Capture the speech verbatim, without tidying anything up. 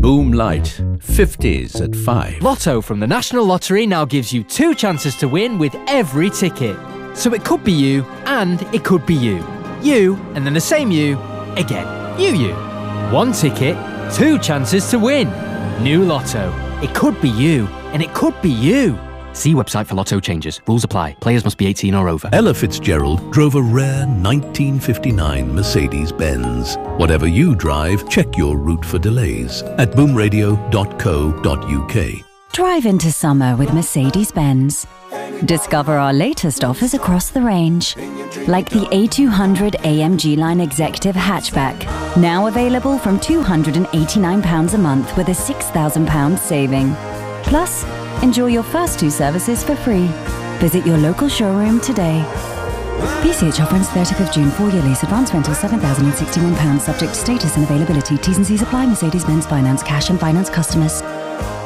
Boom Light, fifties at five. Lotto from the National Lottery now gives you two chances to win with every ticket. So it could be you, and it could be you. You, and then the same you, again. You, you. One ticket, two chances to win. New Lotto. It could be you, and it could be you. See website for Lotto changes. Rules apply. Players must be eighteen or over. Ella Fitzgerald drove a rare nineteen fifty-nine Mercedes-Benz. Whatever you drive, check your route for delays at boom radio dot co dot u k. Drive into summer with Mercedes-Benz. Discover our latest offers across the range, like the A two hundred A M G Line Executive Hatchback, now available from two hundred eighty-nine pounds a month with a six thousand pounds saving. Plus, enjoy your first two services for free. Visit your local showroom today. P C H offer ends thirtieth of June, four-year lease, advance rental seven thousand sixty-one pounds, subject to status and availability. T's and C's apply. Mercedes-Benz Finance, cash and finance customers.